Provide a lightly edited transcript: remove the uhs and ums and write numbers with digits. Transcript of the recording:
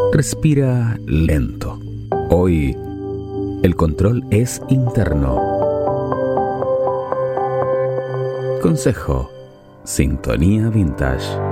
Respira lento. Hoy, el control es interno. Consejo: Sintonía Vintage.